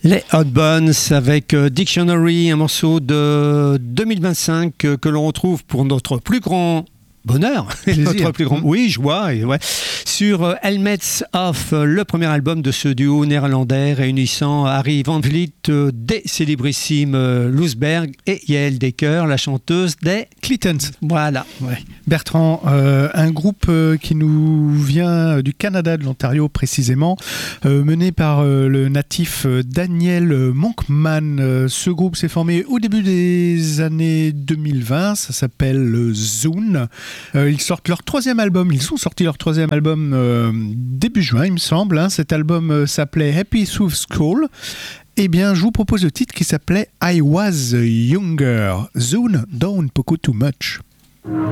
Les Hot Buns avec Dictionary, un morceau de 2025 que l'on retrouve pour notre plus grand bonheur, notre plus grand joie, et ouais, sur Helmets Off, le premier album de ce duo néerlandais réunissant Harry Van Vliet des célébrissimes Loesberg et Yael Decker, la chanteuse des Clintons. Voilà. Ouais. Bertrand, un groupe qui nous vient du Canada, de l'Ontario précisément, mené par le natif Daniel Monkman. Ce groupe s'est formé au début des années 2020, ça s'appelle Zoon. Ils sortent leur troisième album, ils ont sorti leur troisième album début juin, il me semble. Cet album s'appelait Happy Through School. Eh bien, je vous propose le titre qui s'appelait I Was Younger. Zoon, don't poco too much.